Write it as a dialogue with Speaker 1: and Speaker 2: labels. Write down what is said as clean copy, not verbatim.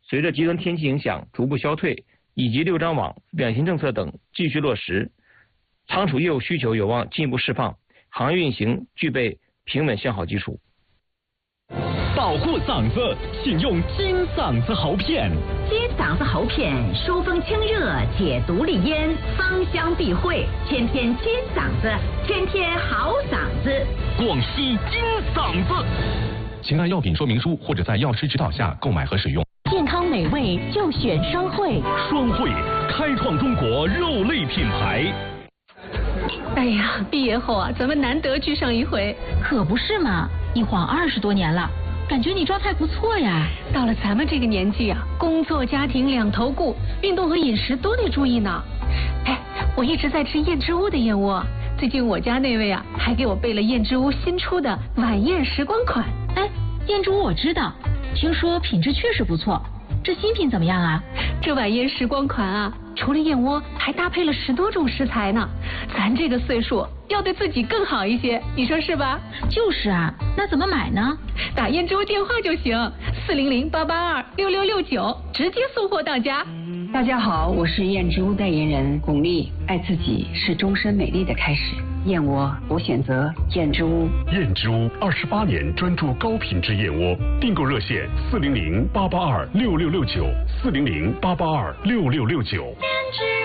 Speaker 1: 随着极端天气影响逐步消退，以及6张网、两新政策等继续落实，仓储业务需求有望进一步释放，行业运行具备平稳向好基础。
Speaker 2: 保护嗓子，请用金嗓子喉片。
Speaker 3: 金嗓子喉片疏风清热，解毒利咽，芳香避秽，天天金嗓子，天天好嗓子。
Speaker 2: 广西金嗓子。请按药品说明书或者在药师指导下购买和使用。
Speaker 3: 健康美味就选双汇。
Speaker 2: 双汇，开创中国肉类品牌。
Speaker 4: 哎呀，毕业后啊，咱们难得聚上一回。
Speaker 3: 可不是嘛，一晃20多年了。感觉你状态不错呀。
Speaker 4: 到了咱们这个年纪啊，工作家庭两头顾，运动和饮食都得注意呢。哎，我一直在吃燕之屋的燕窝，最近我家那位啊还给我备了燕之屋新出的晚宴时光款。
Speaker 3: 哎，燕之屋我知道，听说品质确实不错。这新品怎么样啊？
Speaker 4: 这晚宴时光款啊，除了燕窝，还搭配了10多种食材呢。咱这个岁数要对自己更好一些，你说是吧？
Speaker 3: 就是啊，那怎么买呢？
Speaker 4: 打燕之屋电话就行，400-882-6669，直接送货到家。
Speaker 5: 大家好，我是燕之屋代言人巩俐。爱自己是终身美丽的开始，燕窝我选择燕之屋。
Speaker 6: 燕之屋28年专注高品质燕窝，订购热线400-882-6669，400-882-6669。